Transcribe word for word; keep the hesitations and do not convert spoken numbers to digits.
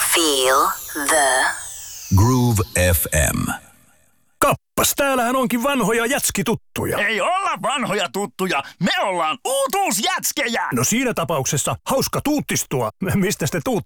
Feel the Groove F M. Kappas, täällähän onkin vanhoja jätskituttuja. Ei olla vanhoja tuttuja, me ollaan uutuusjätskejä. No siinä tapauksessa hauska tuuttistua. Mistä te tuutte?